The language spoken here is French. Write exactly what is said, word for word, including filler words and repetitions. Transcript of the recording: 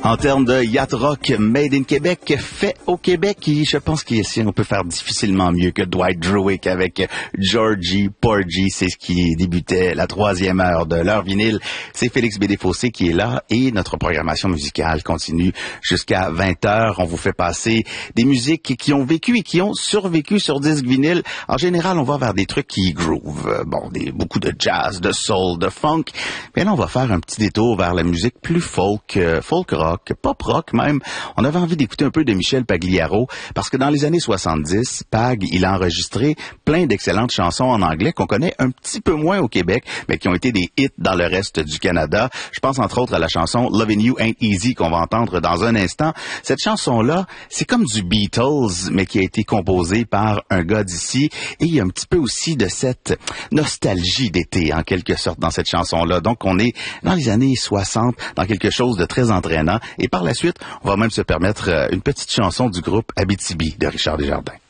En termes de yacht rock made in Québec, fait au Québec, je pense qu'ici on peut faire difficilement mieux que Dwight Druick avec Georgie Porgy. C'est ce qui débutait la troisième heure de l'heure vinyle. C'est Félix Bédé-Fossé qui est là et notre programmation musicale continue jusqu'à vingt heures. On vous fait passer des musiques qui ont vécu et qui ont survécu sur disque vinyle. En général, on va vers des trucs qui groove. Bon, des, beaucoup de jazz, de soul, de funk. Mais là, on va faire un petit détour vers la musique plus folk, euh, folk rock, pop rock même. On avait envie d'écouter un peu de Michel Pagliaro parce que dans les années soixante-dix, Pag, il a enregistré plein d'excellentes chansons en anglais qu'on connaît un petit peu moins au Québec, mais qui ont été des hits dans le reste du Canada. Je pense entre autres à la chanson Lovin' You Ain't Easy qu'on va entendre dans un instant. Cette chanson-là, c'est comme du Beatles, mais qui a été composée par un gars d'ici. Et il y a un petit peu aussi de cette nostalgie d'été, en quelque sorte, dans cette chanson-là. Donc, on est dans les années soixante, dans quelque chose de très entraînant. Et par la suite, on va même se permettre une petite chanson du groupe Abitibi de Richard Desjardins.